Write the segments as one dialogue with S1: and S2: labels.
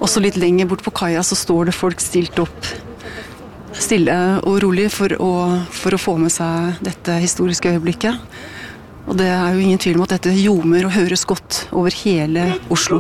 S1: også litt lenger bort på kaia så står det folk stilt opp stille og rolig for å få med seg dette historiske øyeblikket. Og det jo ingen tvil om at dette ljomer og høres godt over hele Oslo.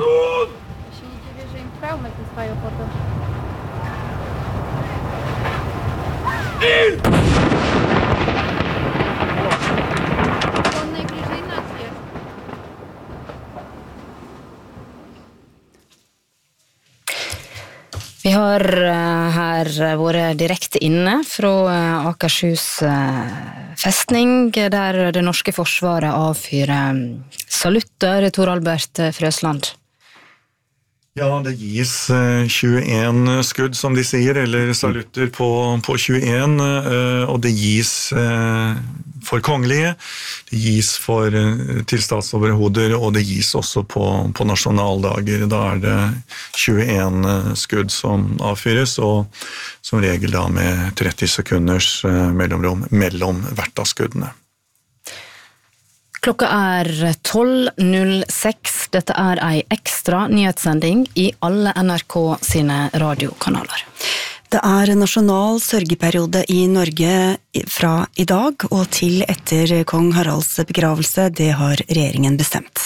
S2: Vi har her vært direkte inne fra Akershus festning, der det norske forsvaret avfyrer salutter, Tor Albert Frøsland.
S3: Ja, det gis 21 skudd, som de sier, eller salutter på 21, og det gis for kongelige, det gis til statsoverhoder, og det gis også på nasjonaldager. Da det 21 skudd som avfyres, og som regel da med 30 sekunders mellomrom mellom hvert av skuddene.
S2: Klokka 12.06. Dette ei ekstra nyhetssending i alle NRK sine radiokanaler.
S4: Det nasjonal sørgeperiode i Norge fra i dag og til etter kong Haralds begravelse. Det har regjeringen bestemt.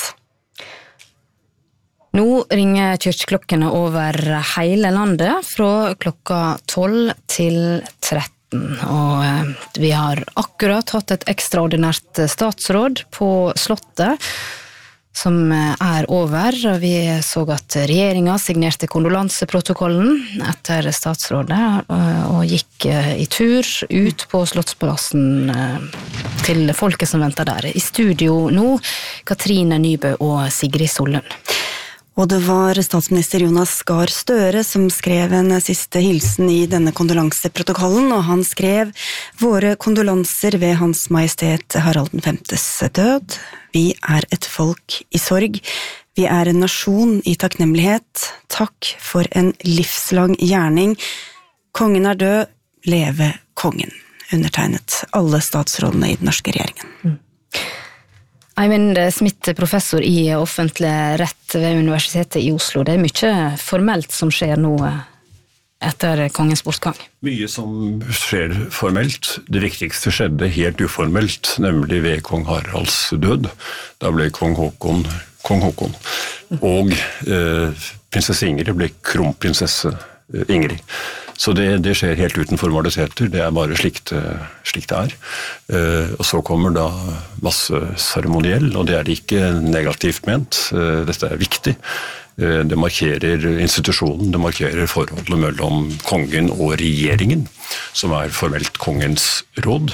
S2: Nå ringer kirkeklokkene over hele landet fra klokka 12 til 13. Og vi har akkurat hatt et ekstraordinært statsråd på Slottet som over. Vi så at regjeringen signerte kondolanseprotokollen etter statsrådet og gikk i tur ut på Slottsplassen til folket som ventet der. I studio nå, Katrine Nybø og Sigrid Sollund.
S4: Og det var statsminister Jonas Gahr Støre som skrev en siste hilsen i denne kondolanseprotokollen, og han skrev: «Våre kondolanser ved Hans Majestet Harald Vs død. Vi et folk i sorg. Vi en nasjon i takknemlighet. Takk for en livslang gjerning. Kongen død. Leve kongen.» Undertegnet alle statsrådene i den norske regjeringen.
S2: Eivind Smith, professor i offentlig rett ved Universitetet i Oslo. Det mye formelt som skjer nå etter kongens bortgang.
S5: Mye som skjer formelt. Det viktigste skjedde helt uformelt, nemlig ved kong Haralds død. Da ble kong Håkon. Og prinsesse Ingrid ble kronprinsesse Ingrid. Så det skjer helt uten formaliteter, det bare slik det Og så kommer da masse seremoniell, og det ikke negativt ment. Dette viktig. Det markerer institusjonen, det markerer forholdet mellom kongen og regjeringen, som formelt kongens råd,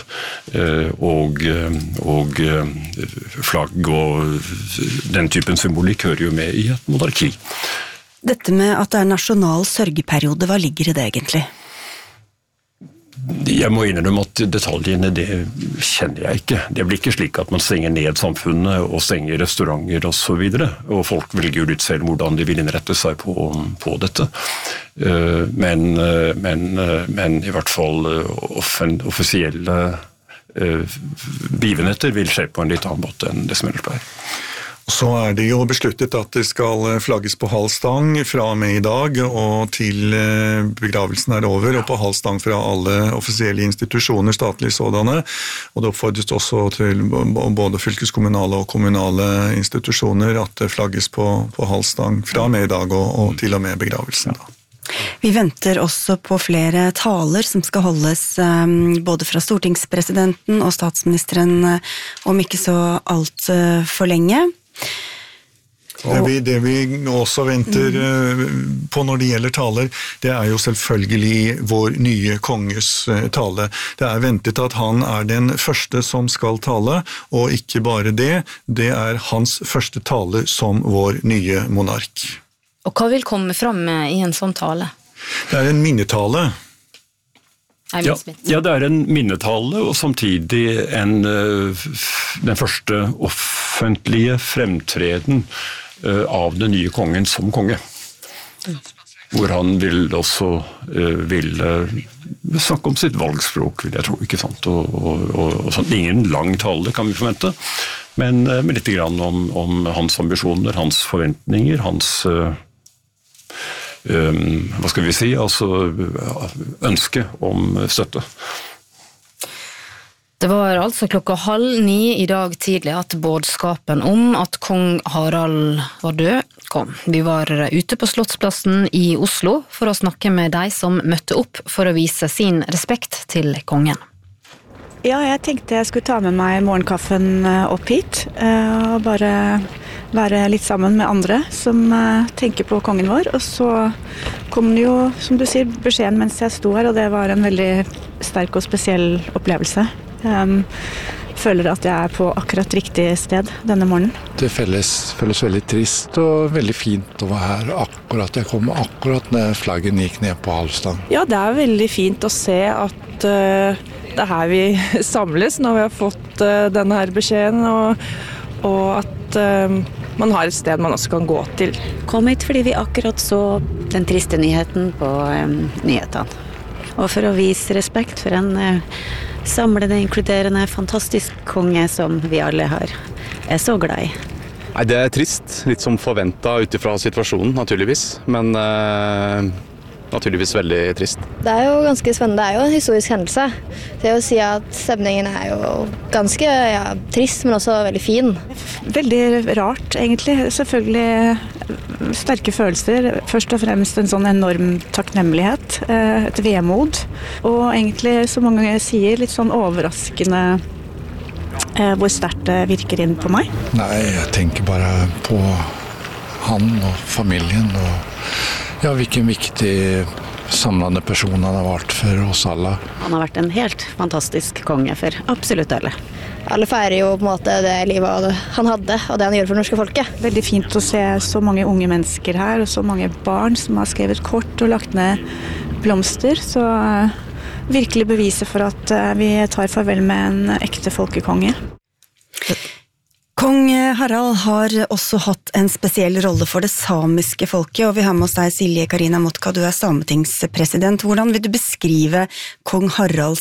S5: og flagg og den typen symbolikk hører jo med i et monarki.
S4: Dette med at det nasjonal sørgeperiode, hva ligger i det egentlig?
S5: Jeg må innrømme at detaljene, det kjenner jeg ikke. Det blir ikke slik at man stenger ned samfunnet og stenger restauranter og så videre, og folk velger ut selv hvordan de vil innrette seg på dette. Men i hvert fall offisielle begivenheter vil skje på en litt annen måte enn det som ellers pleier.
S3: Så det jo besluttet at det skal flagges på halv stang fra og med i dag og til begravelsen over, og på halv stang fra alle offisielle institusjoner, statlige sådanne, og det oppfordres også til både fylkeskommunale og kommunale institusjoner at det flagges på halv stang fra og med i dag og til og med begravelsen da.
S4: Vi venter også på flere taler som skal holdes både fra stortingspresidenten og statsministeren om ikke så alt for lenge.
S3: Det vi også venter på når det gjelder taler, det jo selvfølgelig vår nye konges tale. Det ventet at han den første som skal tale, og ikke bare det hans første tale som vår nye monark.
S2: Og hva vil komme fram i en sånn tale?
S3: Det en minnetale.
S5: Ja, det en minnetale, og samtidig den første offentlige fremtreden av den nye kongen som konge. Hvor han vil også snakke om sitt valgspråk, vil jeg tro, ikke sant? Og sånn. Ingen lang tale kan vi forvente, men litt grann om hans ambisjoner, hans forventninger, hans hva skal vi si, altså ønske om støtte.
S2: Det var altså 8:30 i dag tidlig at budskapen om at kong Harald var død kom. Vi var ute på Slottsplassen i Oslo for å snakke med de som møtte opp for å vise sin respekt til kongen.
S6: Ja, jeg tenkte jeg skulle ta med meg morgenkaffen opp hit, og bare være litt sammen med andre som tenker på kongen vår. Og så kom det jo, som du sier, beskjeden mens jeg sto her, og det var en veldig sterk og spesiell opplevelse. Føler at jeg på akkurat riktig sted denne morgenen.
S7: Det føles veldig trist og veldig fint å være her akkurat. Jeg kom akkurat når flaggen gikk ned på halvstang.
S8: Ja, det er veldig fint å se at det er her vi samles når vi har fått denne her beskjeden, og at man har et sted man også kan gå til.
S9: Kom hit fordi vi akkurat så den triste nyheten på nyhetene. Og for å vise respekt for en samlende, inkluderende, fantastisk konge som vi alle er så glad i.
S10: Nei, det er trist. Litt som forventet utifra situasjonen, naturligvis. Men naturligvis veldig trist.
S11: Det er jo ganske spennende. Det er jo en historisk hendelse. Det å si at stemningen er jo ganske trist, men også veldig fin.
S6: Veldig rart, egentlig. Selvfølgelig sterke følelser. Først og fremst en sånn enorm takknemlighet, et vemod. Og egentlig, som mange sier, litt sånn overraskende hvor sterkt det virker inn på meg.
S7: Nei, jeg tenker bare på han og familien og ja, hvilken viktig samlende person han har vært for oss alle.
S9: Han har vært en helt fantastisk konge for absolutt alle.
S11: Alle feirer jo på en måte det livet han hadde, og det han gjør for det norske folket.
S6: Veldig fint å se så mange unge mennesker her, og så mange barn som har skrevet kort og lagt ned blomster. Så virkelig beviser for at vi tar farvel med en ekte folkekonge.
S4: Kong Harald har også hatt en spesiell rolle for det samiske folket, og vi har med oss deg, Silje Karina Motka, du er sametingspresident. Hvordan vil du beskrive kong Haralds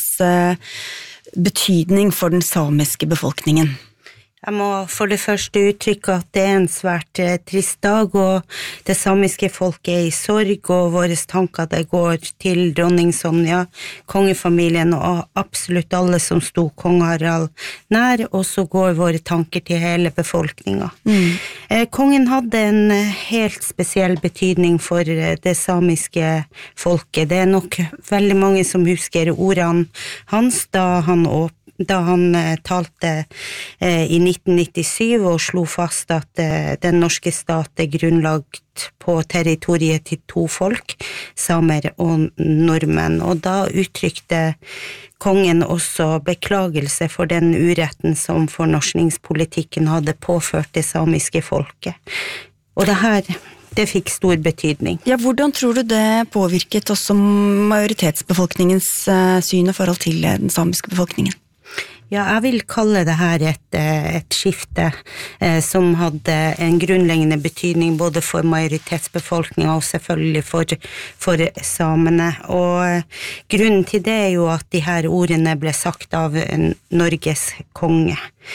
S4: betydning for den samiske befolkningen?
S12: Jeg må for det første uttrykke at det er en svært trist dag, og det samiske folket er i sorg, og våre tanker det går til dronning Sonja, kongefamilien og absolutt alle som sto kong Harald nær, og så går våre tanker til hele befolkningen. Kongen hadde en helt spesiell betydning for det samiske folket. Det er nok veldig mange som husker ordene hans da han talte i 1997 og slo fast at den norske stat er grunnlagt på territoriet til to folk, samer og nordmenn. Og da uttrykte kongen også beklagelse for den uretten som fornorskningspolitikken hadde påført det samiske folket. Og det fikk stor betydning.
S4: Ja, hvordan tror du det påvirket også majoritetsbefolkningens syn og forhold til den samiske befolkningen?
S12: Ja, jeg vil kalle det her et skifte som hadde en grunnleggende betydning både for majoritetsbefolkningen og selvfølgelig for samene. Og grunnen til det er jo at de her ordene ble sagt av Norges konge.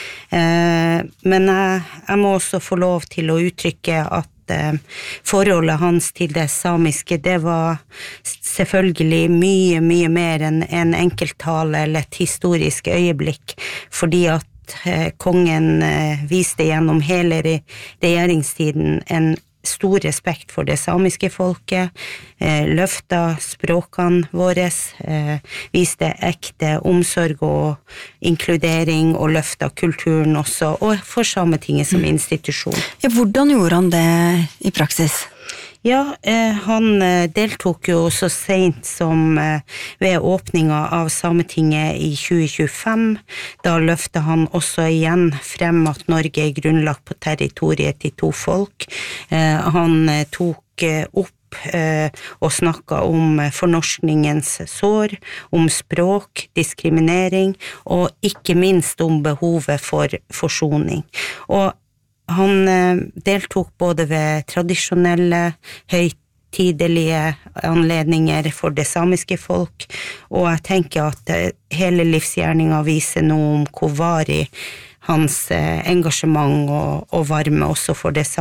S12: Men jeg må også få lov til å uttrykke at forholdet hans til det samiske, det var selvfølgelig mye mer enn en enkelttale eller et historisk øyeblikk, fordi at kongen viste gjennom hele regjeringstiden en stor respekt for det samiske folket, løfta språkene våre, viste ekte omsorg og inkludering og løfta kulturen også, og for Sametinget som institusjon.
S4: Ja, hvordan gjorde han det i praksis?
S12: Ja, han deltok jo så sent som ved åpninga av Sametinget i 2025. Da løftet han også igjen frem at Norge er grunnlagt på territoriet til to folk. Han tok opp og snakket om fornorskningens sår, om språk, diskriminering, og ikke minst om behovet for forsoning. Og han deltok både ved tradisjonelle, høytidelige anledninger for det samiske folk, og jeg tenker at hele livsgjerninga viser noe om hvor varig engasjement og varme også for den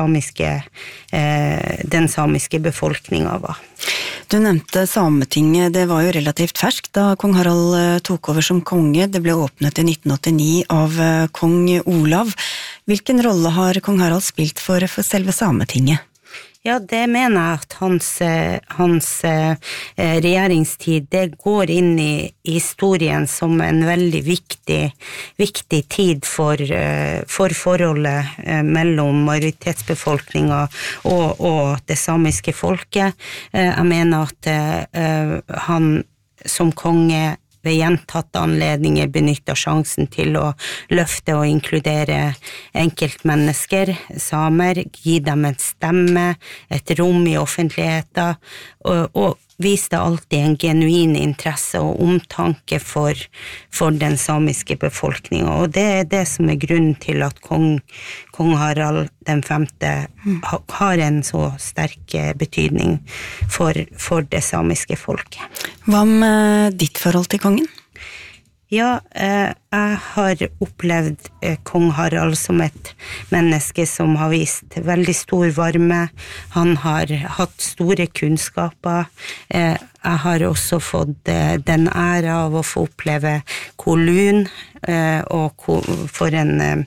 S12: samiske befolkningen var.
S4: Du nevnte Sametinget, det var jo relativt ferskt da kong Harald tok over som konge. Det ble åpnet i 1989 av kong Olav. Hvilken rolle har kong Harald spilt for selve Sametinget?
S12: Ja, det mener jeg at hans regjeringstid, det går inn i historien som en veldig viktig tid for forholdet mellom majoritetsbefolkningen og det samiske folket. Jeg mener at han som konge ved gjentatte anledninger benytter sjansen til å løfte og inkludere enkeltmennesker, samer, gi dem en stemme, et rom i offentligheten, og viste alltid en genuin interesse og omtanke for den samiske befolkningen. Og det det som grunnen til at kong Harald den 5. har en så sterk betydning for det samiske folket.
S4: Hva med ditt forhold til kongen?
S12: Ja, jeg har opplevd kong Harald som et menneske som har vist veldig stor varme. Han har hatt store kunnskaper. Jeg har også fått den ære av å få oppleve Kålun, og for en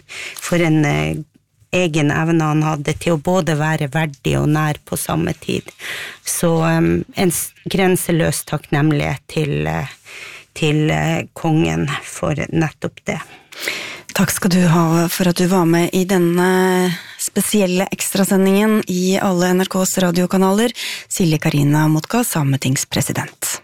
S12: egen evne han hadde til å både være verdig og nær på samme tid. Så en grenseløs takknemlighet til kongen for nettopp det.
S4: Takk skal du ha for at du var med i denne spesielle ekstrasendingen i alle NRKs radiokanaler. Silje Karina Motka, sametingspresident.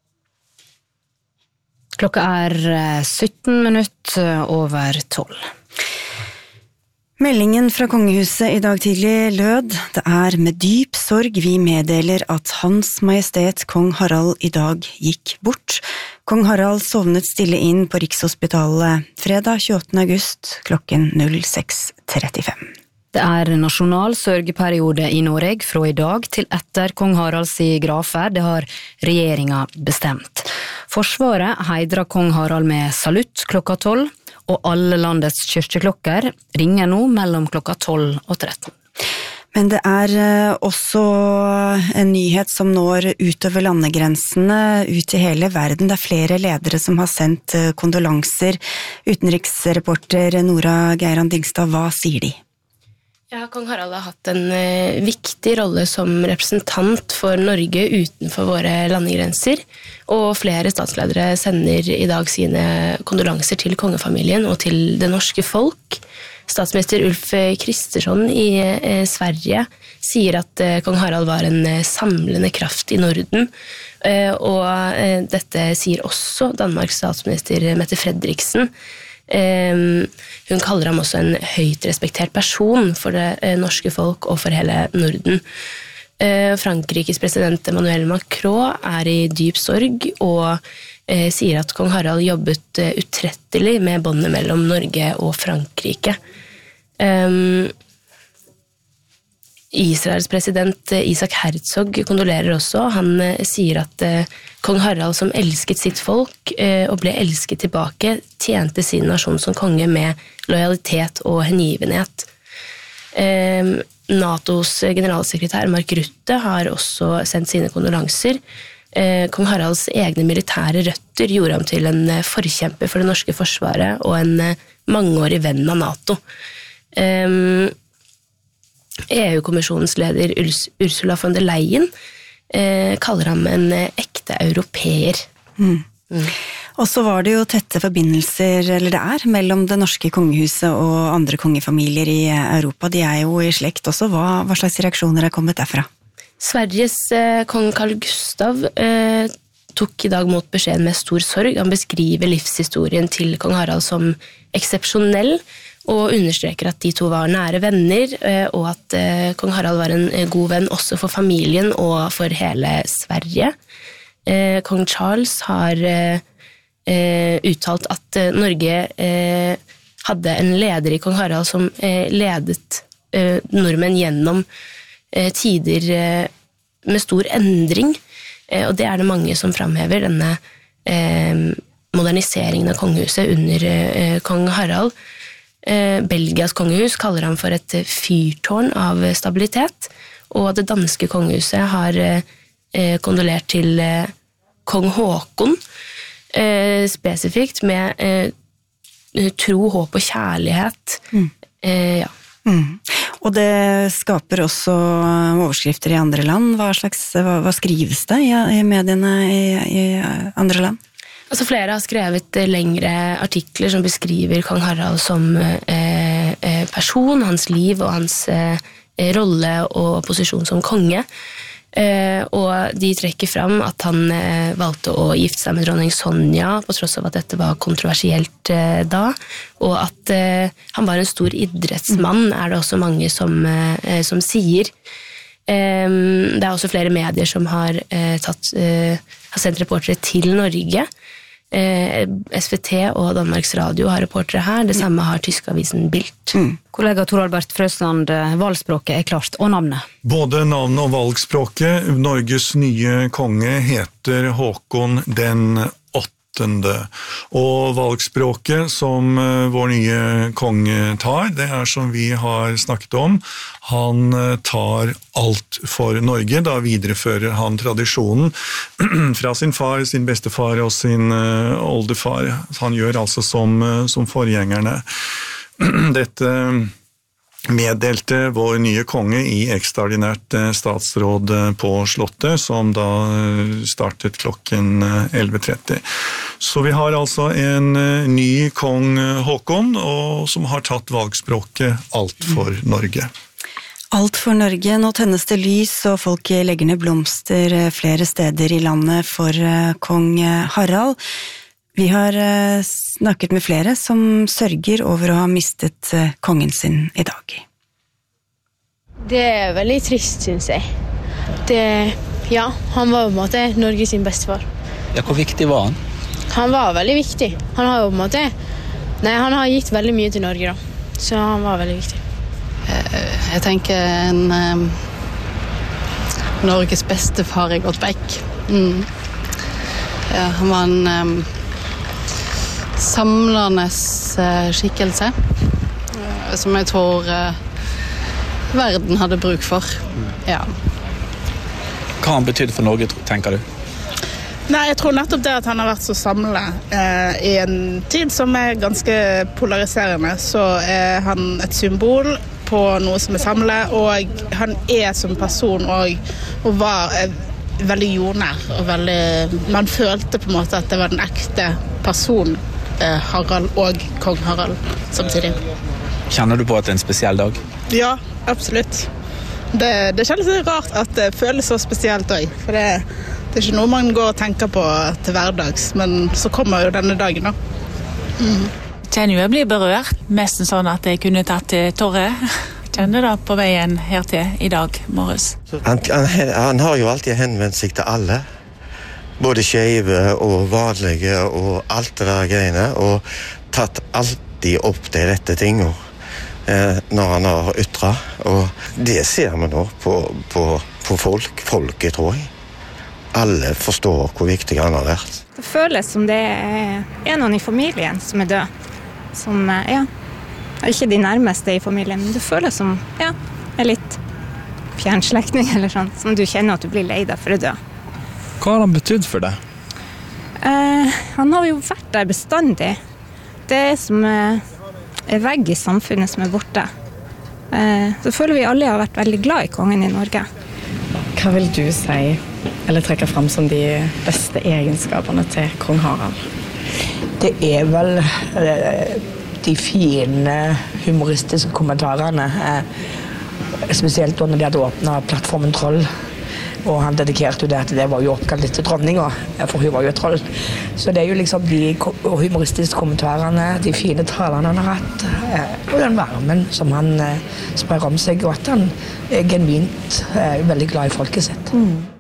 S2: Klokka 17 minutter over 12.
S4: Meldingen fra kongehuset i dag tidlig lød: Det med dyp sorg vi meddeler at Hans Majestet Kong Harald i dag gikk bort. Kong Harald sovnet stille inn på Rikshospitalet fredag 28. august klokken 06:35.
S2: Det nasjonal sørgeperiode i Norge fra i dag til etter kong Haralds gravferd, det har regjeringa bestemt. Forsvaret heidrer kong Harald med salutt klokka 12, og alle landets kyrkjeklokker ringer nå mellom klokka 12 og 13.
S4: Men det også en nyhet som når utover landegrensene, ut i hele verden. Det flere ledere som har sendt kondolanser. Utenriksreporter Nora Geiran Dingstad, hva sier de?
S13: Ja, kong Harald har hatt en viktig rolle som representant for Norge utenfor våre landegrenser, og flere statsledere sender i dag sine kondolanser til kongefamilien og til det norske folk. Statsminister Ulf Kristersson i Sverige sier at kong Harald var en samlende kraft i Norden, og dette sier også Danmarks statsminister Mette Frederiksen. Hun kaller ham også en høyt respektert person for det norske folk og for hele Norden. Frankrikes president Emmanuel Macron i dyp sorg og sier at kong Harald jobbet utrettelig med båndet mellom Norge og Frankrike. Israels president Isaac Herzog kondolerer også. Han sier at kong Harald som elsket sitt folk og ble elsket tilbake, tjente sin nasjon som konge med lojalitet og hengivenhet. NATOs generalsekretær Mark Rutte har også sendt sine kondolanser. Kong Haralds egne militære røtter gjorde ham til en forkjemper for det norske forsvaret og en mangeårig venn av NATO. EU-kommisjonens leder Ursula von der Leyen kaller ham en ekte europeer.
S4: Og så var det jo tette forbindelser, eller det mellom det norske kongehuset og andre kongefamilier i Europa. De jo i slekt også. Hva slags reaksjoner kommet derfra?
S13: Sveriges kong Carl Gustav tok i dag mot beskjeden med stor sorg. Han beskriver livshistorien til kong Harald som eksepsjonell, og understreker at de to var nære venner, og at kong Harald var en god venn også for familien og for hele Sverige. Kong Charles har uttalt at Norge hadde en leder i kong Harald som ledet nordmenn gjennom tider med stor endring, og det det mange som framhever denne moderniseringen av kongehuset under kong Harald. Belgias kongehus kaller han for et fyrtårn av stabilitet, og det danske kongehuset har kondolert til kong Håkon, spesifikt med tro, håp og kjærlighet. Ja.
S4: Og det skaper også overskrifter i andre land. Hva skrives det i mediene i andre land?
S13: Altså flere har skrevet lengre artikler som beskriver kong Harald som person, hans liv og hans rolle og posisjon som konge. Og de trekker fram at han valgte å gifte seg med dronning Sonja på tross av at dette var kontroversielt da, og at han var en stor idrettsmann, er det også mange som sier. Det er også flere medier som har sendt reportere til Norge. SVT og Danmarks Radio har reportere her, det samme har tyskavisen Bild.
S2: Kollega Tor Albert Frøsland, valgspråket klart, og navnet?
S3: Både navnet og valgspråket. Norges nye konge heter Håkon den 8. Og valgspråket som vår nye konge tar, det som vi har snakket om. Han tar alt for Norge, da viderefører han tradisjonen fra sin far, sin bestefar og sin oldefar. Han gjør altså som forgjengerne. Dette meddelte vår nye konge i ekstraordinært statsråd på Slottet, som da startet klokken 11:30. Så vi har altså en ny kong Håkon, som har tatt valgspråket alt for Norge.
S4: Alt for Norge. Nå tennes det lys, og folk legger ned blomster flere steder i landet for kong Harald. Vi har snakket med flere som sørger over å ha mistet kongen sin i dag.
S11: Det veldig trist, synes jeg. Han var på en måte Norges sin bestefar.
S14: Ja, hvor viktig var han?
S11: Han var veldig viktig. Han har jo på en måte... han har gitt veldig mye til Norge da. Så han var veldig viktig.
S15: Jeg tenker Norges bestefar er gått vekk. Han var en samlende skikkelse som jeg tror verden hadde bruk for. Ja.
S14: Hva har han betydd for Norge, tenker du?
S16: Nei, jeg tror nettopp det at han har vært så samlende i en tid som er ganske polariserende, så er han et symbol på noe som er samlet, og han er som person og var veldig jordnær, og man følte på en måte at det var den ekte person Harald og kong Harald samtidig.
S14: Kjenner du på at det er en spesiell dag?
S16: Ja, absolutt. Det kjennes litt rart at det føles så spesielt også, for det er ikke noe man går og tenker på til hverdags, men så kommer jo denne dagen da.
S17: Kjenner jeg blir berørt, mest sånn at jeg kunne tatt til tårer. Kjenner da på veien her til i dag morges.
S18: Han har jo alltid henvendt seg til alle, både skeive og vanlige og alt det der greiene, og tatt alltid opp de rette tingene når han har ytret, og det ser vi nå på folket, tror jeg. Alle forstår hvor viktig han har vært.
S19: Det føles som det er noen i familien som er død, som, ikke de nærmeste i familien, men det føles som, er litt fjernslektning eller sånn, som du kjenner at du blir lei deg for å dø.
S14: Hva har han betydd for deg?
S19: Han har jo vært der bestandig. Det som er vegg i samfunnet som er borte. Så føler vi alle har vært veldig glad i kongen i Norge.
S20: Hva vil du si, eller trekke frem som de beste egenskapene til kong Harald?
S21: Det er vel de fine humoristiske kommentarene, spesielt når de hadde åpnet plattformen Troll, og han dedikerte jo det at det var jo oppkalt litt til dronninga, for hun var jo et troll. Så det er jo liksom de humoristiske kommentarene, de fine talene han har hatt, og den varmen som han sprer om seg, og at han er genuint veldig glad i folket sitt.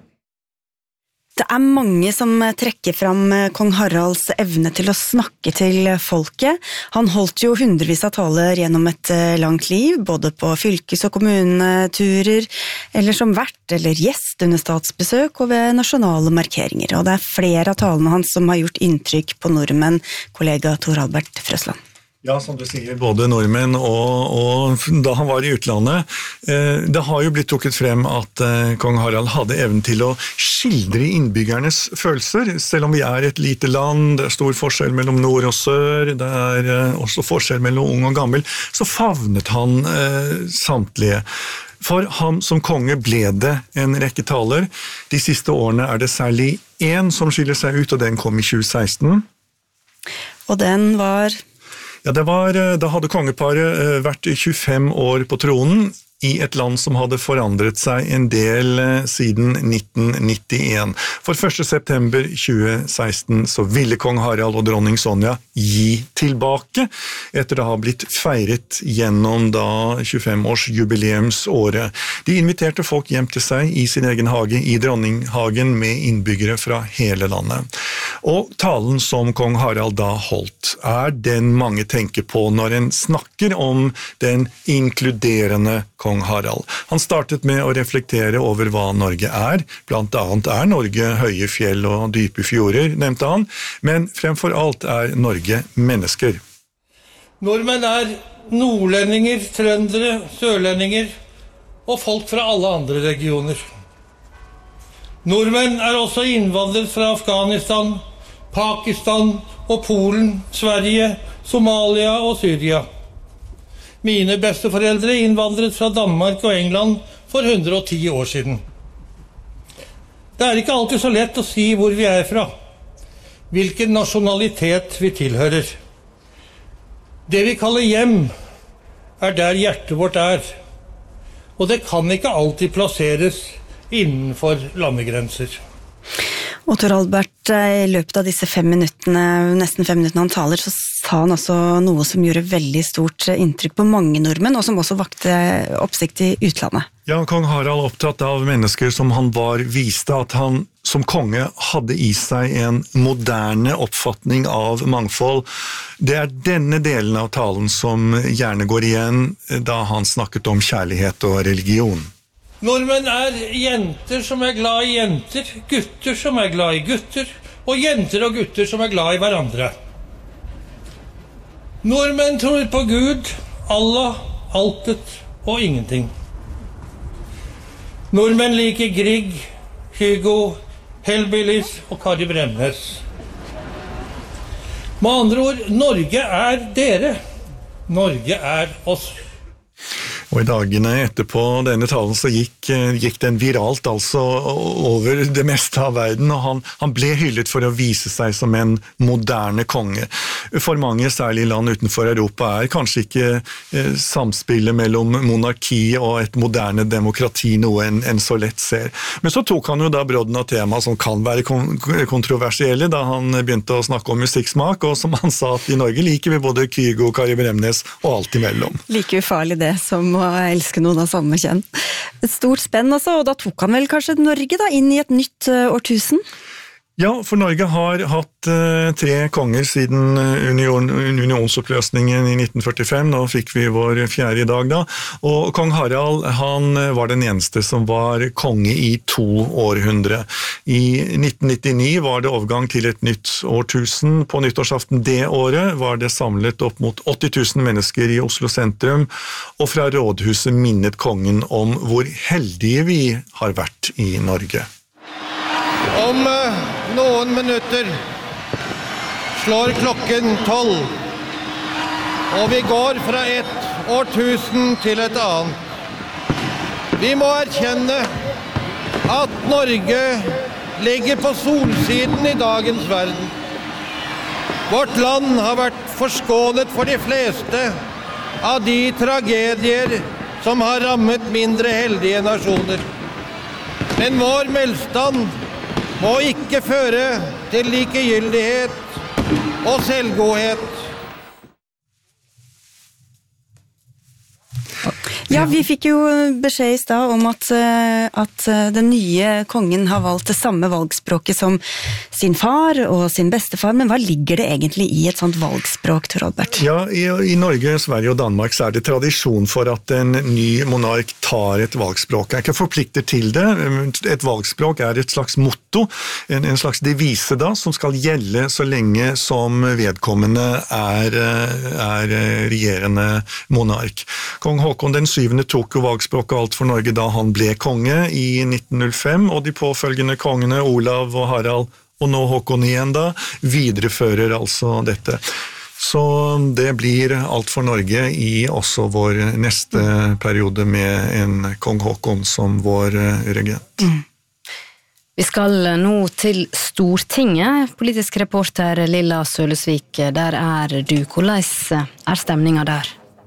S4: Det er mange som trekker fram kong Haralds evne til å snakke til folket. Han holdt jo hundrevis av taler gjennom et langt liv, både på fylkes- og kommuneturer, eller som vert eller gjest under statsbesøk og ved nasjonale markeringer. Og det er flere av talene hans som har gjort inntrykk på nordmenn, kollega Tor Albert Frøsland.
S3: Ja, som du sier, både nordmenn og da han var i utlandet. Det har jo blitt trukket frem at kong Harald hadde evnen til å skildre innbyggernes følelser, selv om vi er et lite land, det er stor forskjell mellom nord og sør, det er også forskjell mellom ung og gammel, så favnet han samtlige. For ham som konge ble det en rekke taler. De siste årene er det særlig en som skiller seg ut, og den kom i 2016.
S4: Og den var...
S3: Ja, da hadde kongeparet vært 25 år på tronen i et land som hadde forandret seg en del siden 1991. For 1. september 2016 så ville kong Harald og dronning Sonja gi tilbake, etter å ha blitt feiret gjennom da 25-års jubileumsåret. De inviterte folk hjem til seg i sin egen hage i Dronninghagen med innbyggere fra hele landet. Og talen som kong Harald da holdt er den mange tenker på når en snakker om den inkluderende kong Harald. Han startet med å reflektere over hva Norge er. Blant annet er Norge høye fjell og dype fjorder, nevnte han, men fremfor alt er Norge mennesker.
S1: Nordmenn er nordlendinger, trøndere, sørlendinger og folk fra alle andre regioner. Nordmenn er også innvandret fra Afghanistan, Pakistan og Polen, Sverige, Somalia og Syria. Mine besteforeldre innvandret fra Danmark og England for 110 år siden. Det er ikke alltid så lett å si hvor vi er fra, hvilken nasjonalitet vi tilhører. Det vi kaller hjem er der hjertet vårt er, og det kan ikke alltid plasseres innenfor landegrenser.
S4: Og Tor Albert, i løpet av disse 5 minuttene, nesten 5 minuttene han taler, så sa han også noe som gjorde veldig stort inntrykk på mange nordmenn, og som også vakte oppsikt i utlandet.
S3: Ja, kong Harald opptatt av mennesker som han var, viste at han som konge hadde i seg en moderne oppfatning av mangfold. Det er denne delen av talen som gjerne går igjen da han snakket om kjærlighet og religion.
S1: Nordmenn er jenter som er glad i jenter, gutter som er glad i gutter, og jenter og gutter som er glad i hverandre. Nordmenn tror på Gud, Allah, altet og ingenting. Nordmenn liker Grieg, Hugo, Hellbillies og Kari Bremnes. Med andre ord, Norge er dere. Norge er oss.
S3: Og i dagene etterpå denne talen så gikk den viralt altså over det meste av verden, og han ble hyllet for å vise seg som en moderne konge. For mange, særlig land utenfor Europa, er kanskje ikke samspillet mellom monarki og et moderne demokrati noe en så lett ser. Men så tok han jo da brodden av tema som kan være kontroversielle da han begynte å snakke om musikksmak, og som han sa at i Norge liker vi både Kygo, Kari Bremnes og alt imellom.
S4: Like ufarlig det som å elske noen av samme kjønn. Et stort spenn altså, og da tok han vel kanskje Norge da inn i et nytt årtusen?
S3: Ja, for Norge har hatt 3 konger siden unionsoppløsningen i 1945. Nå fikk vi vår 4. i dag da. Og kong Harald, han var den eneste som var konge i 2 århundre. I 1999 var det overgang til et nytt årtusen. På nyttårsaften det året var det samlet opp mot 80 000 mennesker i Oslo sentrum, og fra rådhuset minnet kongen om hvor heldige vi har vært i Norge.
S22: Om noen minutter slår klokken 12, og vi går fra et årtusen til et annet. Vi må erkjenne at Norge ligger på solsiden i dagens verden. Vårt land har vært forskånet for de fleste av de tragedier som har rammet mindre heldige nasjoner. Men vår velstand må ikke føre til likegyldighet og selvgodhet.
S4: Ja, vi fikk jo beskjed I sted om at den nye kongen har valgt det samme valgspråket som sin far og sin bestefar, men hva ligger det egentlig I et sånt valgspråk, Tor Albert?
S3: Ja, I Norge, Sverige og Danmark så det tradisjon for at en ny monark tar et valgspråk. Jeg er ikke forpliktet til det. Et valgspråk et slags motto, en slags devise da, som skal gjelde så lenge som vedkommende regjerende monark. Kong Håkon den 7. tok jo valgspråket alt for Norge da han ble konge I 1905, og de påfølgende kongene Olav og Harald, og nå Håkon igjen da, viderefører altså dette. Så det blir alt for Norge I også vår neste periode med en kong Håkon som vår regent.
S2: Vi skal nå til Stortinget. Politisk reporter Lilla Sølesvik, der du. Hvordan stemningen der?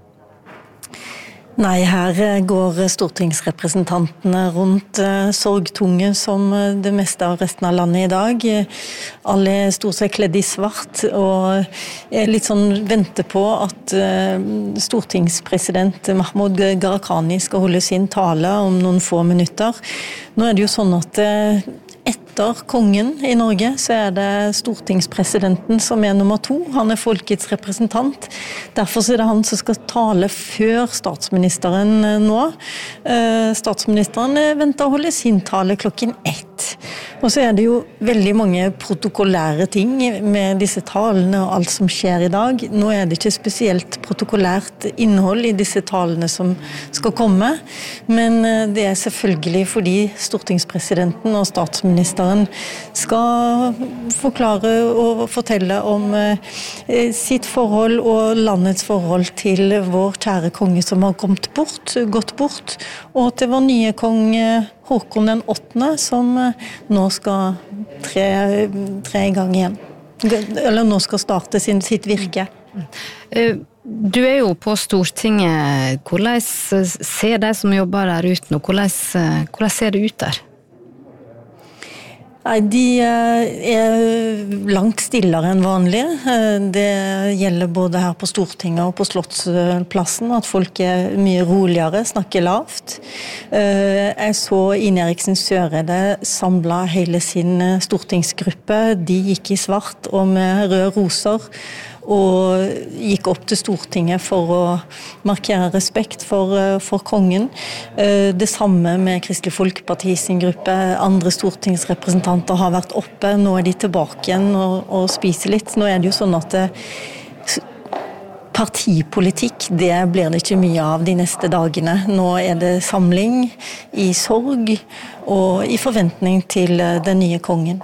S5: Nei, her går stortingsrepresentantene rundt sorgtunge som det meste av resten av landet I dag. Alle stort sett kledd I svart, og litt sånn venter på at stortingspresident Mahmoud Gharahkhani skal holde sin tale om noen få minutter. Nå det jo sånn at etter kongen I Norge så det stortingspresidenten som nummer 2. Han folkets representant. Derfor så det han som skal tale før statsministeren nå. Statsministeren venter å holde sin tale klokken 1. Og så det jo veldig mange protokollære ting med disse talene og alt som skjer I dag. Nå det ikke spesielt protokollært innhold I disse talene som skal komme, men det selvfølgelig fordi stortingspresidenten og statsministeren skal forklare og fortelle om sitt forhold og landets forhold til vår kjære konge som har gått bort, og til vår nye konge Håkon den 8. som nå skal tre I gang igjen. Eller nå skal starte sitt virke.
S2: Du jo på Stortinget. Hvordan ser de som jobber der ute nå? Hvordan ser det ut der?
S5: Nei, de langt stillere enn vanlig. Det gjelder både her på Stortinget og på Slottsplassen, at folk mye roligere, snakker lavt. Jeg så Ine Eriksen Søreide samlet hele sin stortingsgruppe. De gikk I svart og med røde roser, og gikk opp til Stortinget for å markere respekt for kongen. Det samme med Kristelig Folkeparti sin gruppe. Andre stortingsrepresentanter har vært oppe. Nå de tilbake igjen og spiser litt. Nå det jo sånn at partipolitikk, det blir det ikke mye av de neste dagene. Nå det samling I sorg og I forventning til den nye kongen.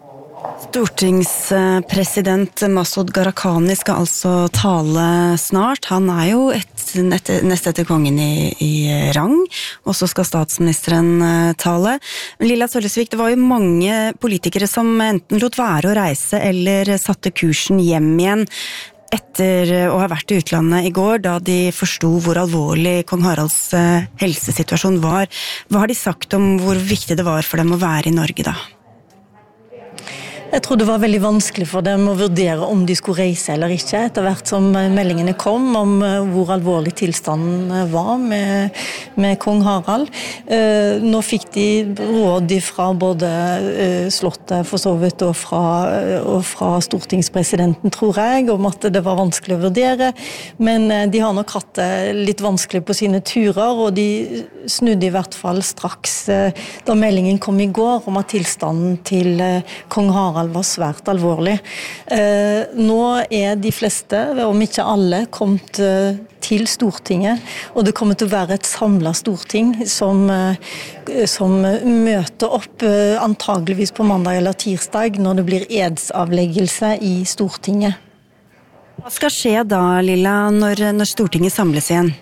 S4: Stortingspresident Masud Gharahkhani skal altså tale snart. Han jo nest etter kongen I rang, og så skal statsministeren tale. Men Lilla Sølesvik, det var jo mange politikere som enten lot være å reise eller satte kursen hjem igjen etter å ha vært I utlandet I går, da de forstod hvor alvorlig kong Haralds helsesituasjon var. Hva har de sagt om hvor viktig det var for dem å være I Norge da?
S5: Jeg tror det var veldig vanskelig for dem å vurdere om de skulle reise eller ikke, etter hvert som meldingene kom om hvor alvorlig tilstanden var med kong Harald. Nå fikk de råd fra både Slottet for så vidt og fra stortingspresidenten, tror jeg, om at det var vanskelig å vurdere, men de har nok hatt det litt vanskelig på sine turer, og de snudde I hvert fall straks da meldingen kom I går om at tilstanden til kong Harald var svært alvorlig. Nå de fleste, om ikke alle, kommet til Stortinget, og det kommer til å være et samlet storting som møter opp antageligvis på mandag eller tirsdag når det blir edsavleggelse I Stortinget.
S4: Hva skal skje da, Lilla, når Stortinget samles igjen?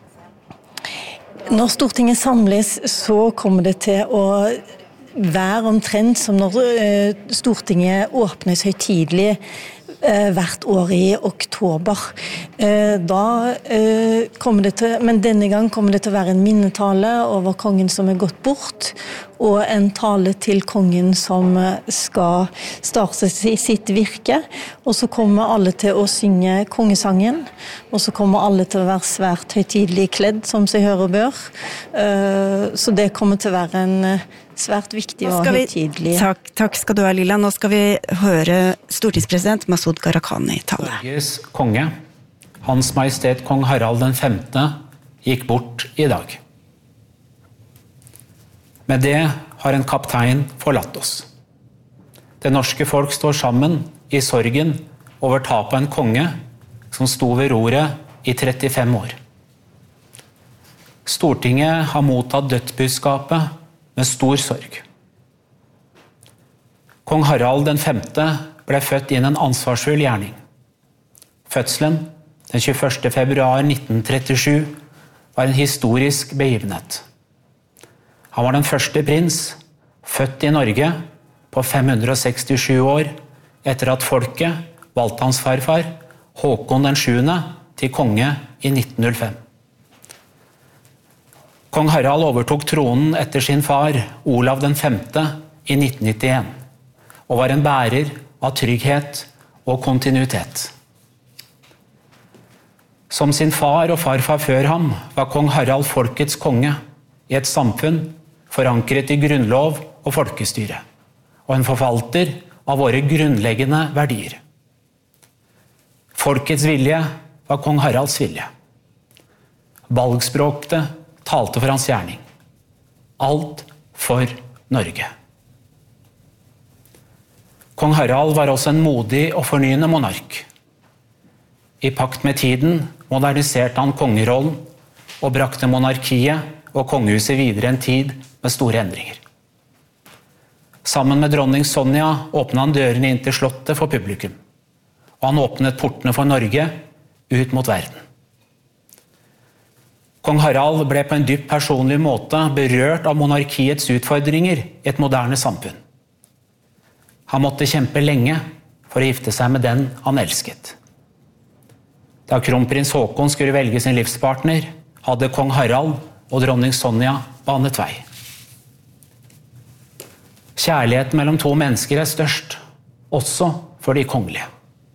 S5: Når Stortinget samles, så kommer det til å være omtrent som når Stortinget åpnes høytidelig hvert år I oktober. Da kommer det til, men denne gang kommer det til å være en minnetale over kongen som gått bort, og en tale til kongen som skal starte sitt virke. Og så kommer alle til å synge kongesangen, og så kommer alle til å være svært høytidelig kledd, som seg hører og bør. Så det kommer til å være en svært viktig og høytidelig.
S4: Takk skal du ha, Lilla. Nå skal vi høre stortingspresident Masud Gharahkhani tale.
S8: Norges konge, Hans Majestet Kong Harald den 5. gikk bort i dag. Med det har en kaptein forlatt oss. Det norske folk står sammen i sorgen over tapet av en konge som sto ved roret i 35 år. Stortinget har mottatt dødsbudskapet med stor sorg. Kong Harald den 5. ble født inn en ansvarsfull gjerning. Fødselen den 21. februar 1937 var en historisk begivenhet. Han var den første prins, født i Norge på 567 år, etter at folket valgte hans farfar, Håkon den 7. til konge i 1905. Kong Harald overtok tronen etter sin far, Olav den 5. i 1991, og var en bærer av trygghet og kontinuitet. Som sin far og farfar før ham var kong Harald folkets konge i et samfunn forankret i grunnlov og folkestyre, og en forvalter av våre grunnleggende verdier. Folkets vilje var kong Haralds vilje. Valgspråket talte for hans gjerning. Alt for Norge. Kong Harald var også en modig og fornyende monark. I pakt med tiden moderniserte han kongerollen og brakte monarkiet og kongehuset videre en tid med store endringer. Sammen med dronning Sonja åpnet han dørene inn til slottet for publikum, og han åpnet portene for Norge ut mot verden. Kong Harald ble på en dypt personlig måte berørt av monarkiets utfordringer i et moderne samfunn. Han måtte kjempe lenge for å gifte seg med den han elsket. Da kronprins Håkon skulle velge sin livspartner, hadde kong Harald og dronning Sonja banet vei. Kjærligheten mellom to mennesker er størst, også for de kongelige.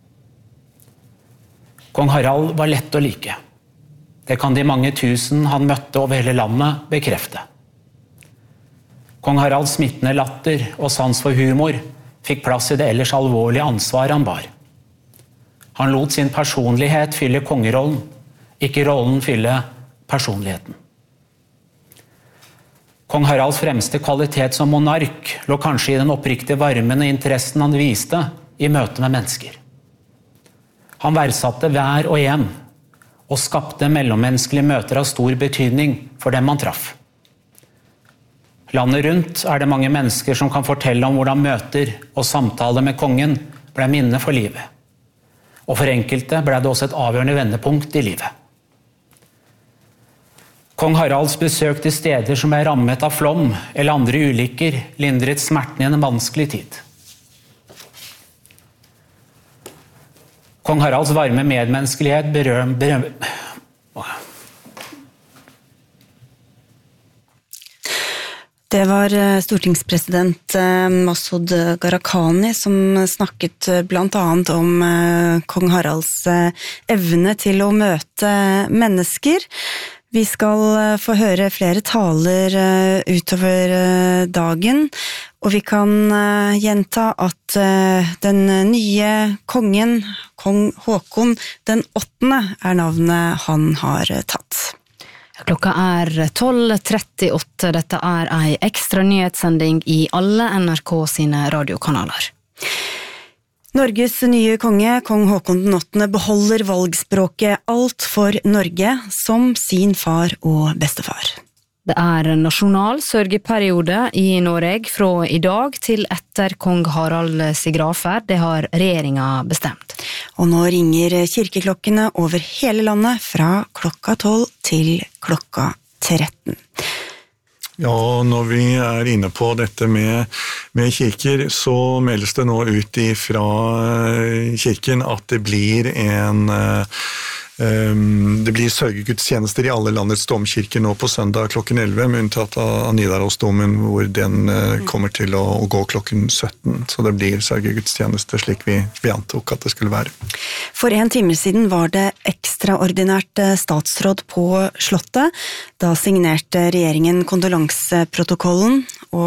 S8: Kong Harald var lett å like. Det kan de mange tusen han møtte over hele landet bekrefte. Kong Haralds smittende latter og sans for humor fikk plass i det ellers alvorlige ansvaret han bar. Han lot sin personlighet fylle kongerollen, ikke rollen fylle personligheten. Kong Haralds fremste kvalitet som monark lå kanskje i den oppriktige varmen og interessen han viste i møte med mennesker. Han verdsatte hver og en, og skapte mellommenneskelige møter av stor betydning for dem han traff. Landet rundt er det mange mennesker som kan fortelle om hvordan møter og samtaler med kongen ble minne for livet. Og for enkelte ble det også et avgjørende vendepunkt i livet. Kong Haralds besøk til steder som er rammet av flom eller andre ulykker lindret smerten i en vanskelig tid. Kong Haralds varme medmenneskelighet
S4: Det var stortingspresident Masud Gharahkhani som snakket blant annet om kong Haralds evne til å møte mennesker. Vi skal få høre flere taler utover dagen, og vi kan gjenta at den nye kongen, kong Håkon den 8., er navnet han har tatt.
S2: Klokka er 12:38. Dette er en ekstra nyhetssending i alle NRK sine radiokanaler.
S4: Norges nye konge, kong Håkon den 8., beholder valgspråket alt for Norge som sin far og bestefar.
S2: Det er nasjonal sørgeperiode i Norge fra i dag til etter kong Haralds gravferd. Det har regjeringen bestemt.
S4: Og nå ringer kirkeklokkene over hele landet fra klokka 12 til klokka 13.
S3: Ja, når vi er inne på dette med kirker, så meldes det nå ut fra kirken at det blir Det blir sørgegudstjenester i alle landets domkirker nå på søndag klokken 11, med unntatt av Nidarosdomen, hvor den kommer til å gå klokken 17. Så det blir sørgegudstjenester slik vi antok at det skulle være.
S4: For en time siden var det ekstraordinært statsråd på Slottet. Da signerte regjeringen kondolanseprotokollen,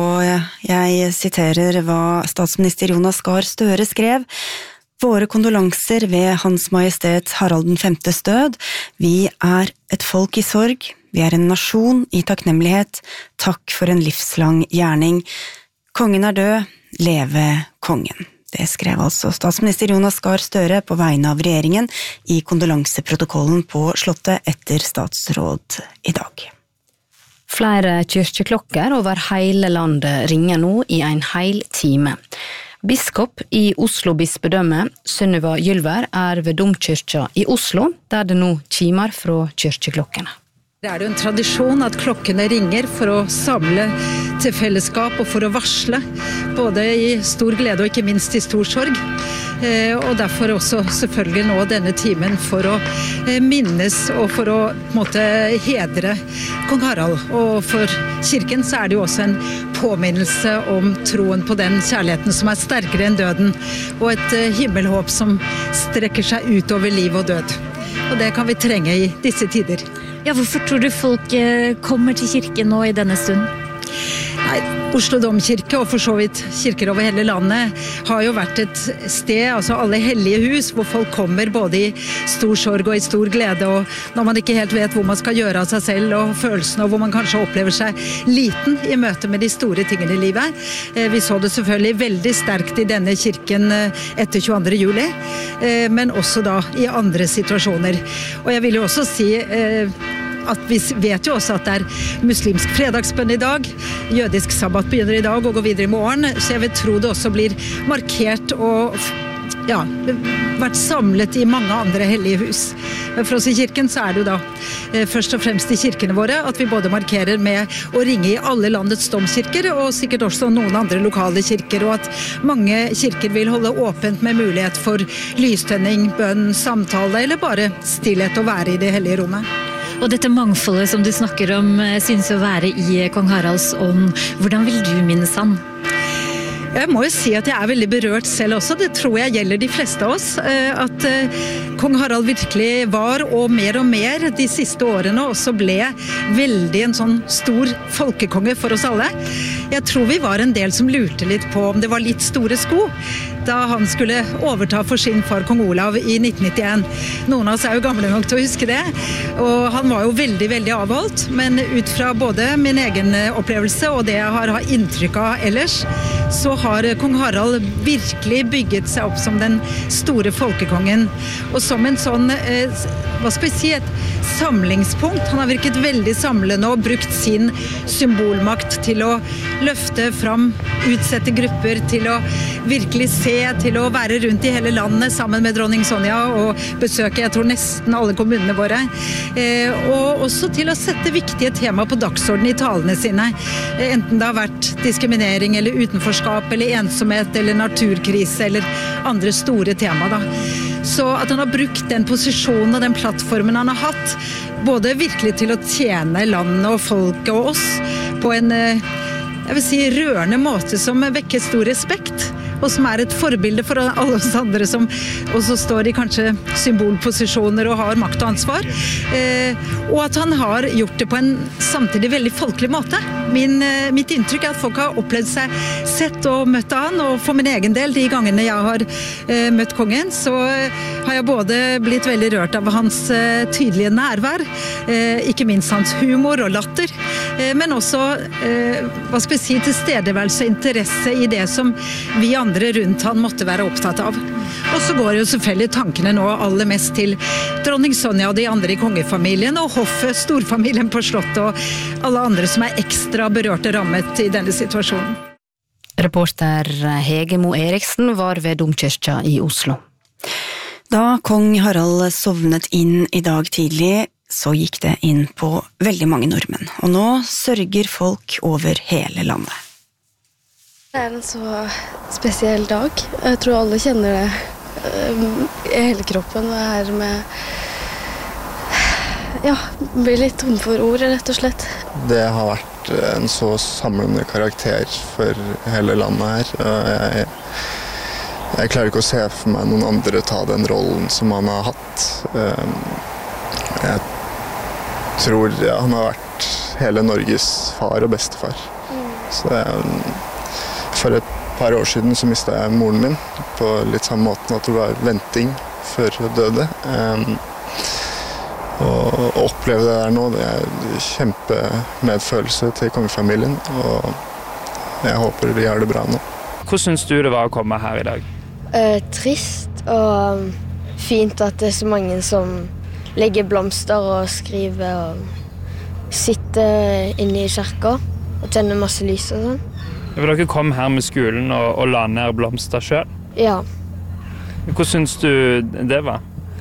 S4: og jeg siterer hva statsminister Jonas Gahr Støre skrev: Våre kondolanser ved Hans Majestet Harald 5.s død. Vi et folk i sorg. Vi en nasjon i takknemlighet. Takk for en livslang gjerning. Kongen død. Leve kongen. Det skrev altså statsminister Jonas Gahr Støre på vegne av regjeringen i kondolanseprotokollen på Slottet etter statsråd i dag.
S2: Flere kyrkjeklokker over hele landet ringer nå i en hel time. Biskop i Oslo bispedømme, Sunniva Gylver, ved domkyrkja i Oslo, der det nå kimer fra kyrkjeklokkene.
S7: Det jo en tradisjon at klokkene ringer for å samle til fellesskap og for å varsle, både i stor glede og ikke minst i stor sorg. Og derfor også selvfølgelig nå denne timen for å minnes og for å hedre kong Harald. Og for kirken så det jo også en påminnelse om troen på den kjærligheten som sterkere enn døden, og et himmelhåp som strekker seg utover liv og død. Og det kan vi trenge i disse tider.
S10: Ja, hvorfor tror du folk kommer til kirken nå i denne stund?
S7: Nei, Oslo domkirke og for så vidt kirker over hele landet har jo vært et sted, altså alle hellige hus, hvor folk kommer både i stor sorg og i stor glede, og når man ikke helt vet hvor man skal gjøre av seg selv og følelsene, og hvor man kanskje opplever seg liten i møte med de store tingene i livet. Vi så det selvfølgelig veldig sterkt i denne kirken etter 22. juli, men også da i andre situasjoner. Og jeg vil jo også si at vi vet jo også at det muslimsk fredagsbønn i dag, jødisk sabbat begynner i dag og går videre i morgen, så jeg vil tro det også blir markert og vært samlet i mange andre hellige hus. For oss i kirken så det jo da først og fremst i kirkene våre at vi både markerer med å ringe i alle landets domkirker og sikkert også noen andre lokale kirker, og at mange kirker vil holde åpent med mulighet for lystenning, bønn, samtale eller bare stillhet å være i det hellige rommet.
S10: Og dette mangfoldet som du snakker om synes å være i kong Haralds ånd. Hvordan vil du minnes han?
S7: Jeg må jo si at jeg veldig berørt selv også. Det tror jeg gjelder de fleste av oss. At kong Harald virkelig var, og mer de siste årene også ble veldig en sånn stor folkekonge for oss alle. Jeg tror vi var en del som lurte litt på om det var litt store sko da han skulle overta for sin far kong Olav i 1991. Noen av oss jo gamle nok til å huske det, og han var jo veldig avholdt, men ut fra både min egen opplevelse og det jeg har inntrykk av ellers, så har kong Harald virkelig bygget seg opp som den store folkekongen, og som en sånn, hva skal vi si, et samlingspunkt. Han har virket veldig samlende og brukt sin symbolmakt til å løfte fram utsette grupper, til å virkelig se, til å være rundt i hele landet sammen med dronning Sonja og besøke, jeg tror nesten alle kommunene våre, og også til å sette viktige tema på dagsordenen i talene sine, enten det har vært diskriminering eller utenforskap eller ensomhet eller naturkrise eller andre store tema da. Så at han har brukt den posisjonen og den plattformen han har hatt, både virkelig til å tjene landet og folket og oss på en, jeg vil si, rørende måte som vekker stor respekt, og som et forbilde for alle oss andre som også står i kanskje symbolposisjoner og har makt og ansvar, og at han har gjort det på en samtidig veldig folkelig måte. Mitt inntrykk at folk har opplevd seg sett og møtt han, og for min egen del, de gangene jeg har møtt kongen, så har jeg både blitt veldig rørt av hans tydelige nærvær, ikke minst hans humor og latter, men også, hva skal vi si, tilstedeværelse og interesse i det som vi andre rundt han måtte være opptatt av. Og så går jo selvfølgelig tankene nå aller mest til dronning Sonja og de andre i kongefamilien, og hoffet, storfamilien på Slottet, og alle andre som ekstra berørte rammet i denne situasjonen.
S2: Reporter Hege Mo Eriksen var ved domkirka i Oslo.
S4: Da kong Harald sovnet inn i dag tidlig, så gikk det inn på veldig mange nordmenn, og nå sørger folk over hele landet.
S11: Det en så spesiell dag. Jeg tror alle kjenner det i hele kroppen. Det her med blir litt tom for ord, rett og slett.
S6: Det har vært en så samlende karakter for hele landet her. Jeg klarer ikke å se for meg noen andre ta den rollen som han har hatt. Jeg tror han har vært hele Norges far og bestefar. Så for et par år siden så mistet jeg moren min på litt samme måten at det var venting før hun døde. Og å oppleve det der nå, det kjempemedfølelse til kongefamilien, og jeg håper de har det bra nå.
S9: Hvordan synes du det var å komme her i dag?
S11: Trist og fint at det så mange som legger blomster og skriver og sitter inne i kirka og tenner masse lys og sånn.
S9: Dere kom her med skolen og la ned blomster selv?
S11: Ja.
S9: Hvordan synes du det var?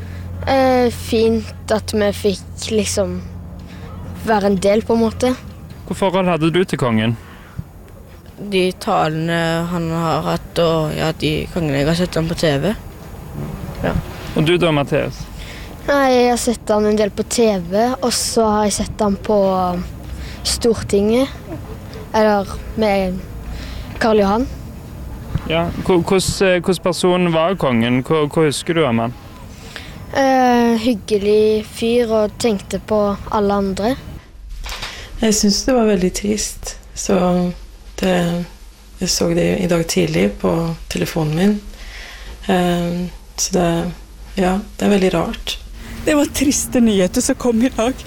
S11: Fint at vi fikk liksom være en del på en måte.
S9: Hvilket forhold hadde du til kongen?
S23: De talene han har hatt, og de gangene jeg har sett han på TV. Ja.
S9: Og du da, Mathias?
S11: Jeg har sett han en del på TV, og så har jeg sett han på Stortinget, eller med Karl Johan.
S9: Ja, hvordan person var kongen? Hva husker du om han?
S11: Hyggelig fyr og tenkte på alle andre.
S24: Jeg synes det var veldig trist, så jeg så det i dag tidlig på telefonen min. Så det er veldig rart.
S25: Det var triste nyheter som kom i dag.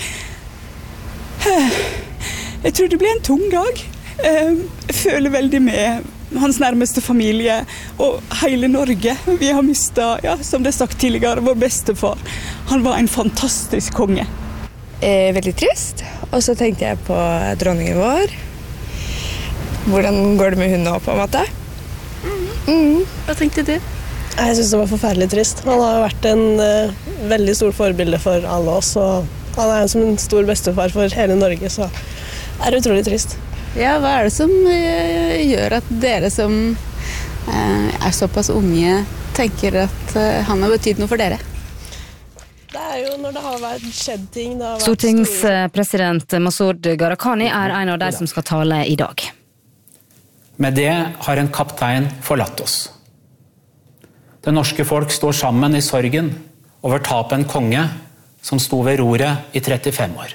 S25: Jeg tror det ble en tung dag. Jeg føler veldig med hans nærmeste familie og hele Norge. Vi har mistet, som det er sagt tidligere, vår bestefar. Han var en fantastisk konge.
S26: Veldig trist. Og så tenkte jeg på dronningen vår. Hvordan går det med hun nå, på en måte?
S11: Hva tenkte du?
S27: Jeg synes det var forferdelig trist. Han har vært en veldig stor forbilde for alle oss, og han er som en stor bestefar for hele Norge, så det er utrolig trist.
S15: Ja, hva er det som gjør at dere som er såpass unge tenker at han har betydd noe for dere?
S27: Det er jo når det har skjedd ting.
S2: Stortingspresident Masud Gharahkhani er en av de som skal tale i dag.
S8: Med det har en kaptein forlatt oss. Det norske folk står sammen i sorgen over tapet en konge som sto ved roret i 35 år.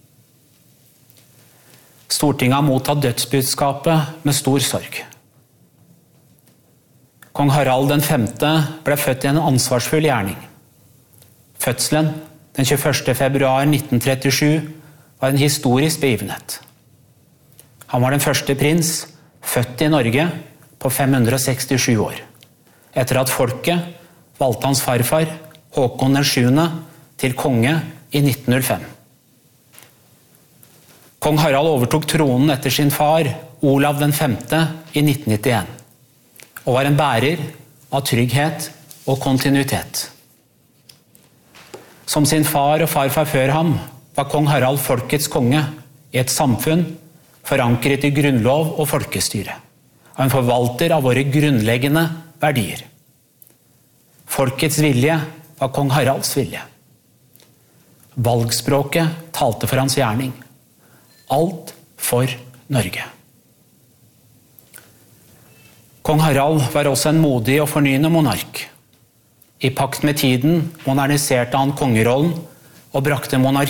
S8: Stortinget har mottatt dødsbudskapet med stor sorg. Kong Harald den 5. ble født i en ansvarsfull gjerning. Fødselen den 21. februar 1937 var en historisk begivenhet. Han var den første prins født i Norge på 567 år, etter at folket valgte hans farfar, Håkon den 7. til konge i 1905. Kong Harald overtok tronen etter sin far, Olav den 5. i 1991, og var en bærer av trygghet og kontinuitet. Som sin far og farfar før ham var kong Harald folkets konge i et samfunn forankret i grunnlov og folkestyre, og en forvalter av våre grunnleggende verdier. Folkets vilje var kong Haralds vilje. Valgspråket talte for hans gjerning. Alt for Norge. Kong Harald var også en modig og fornyende monark. I pakt med tiden moderniserte han kongerollen og brakte monarkiet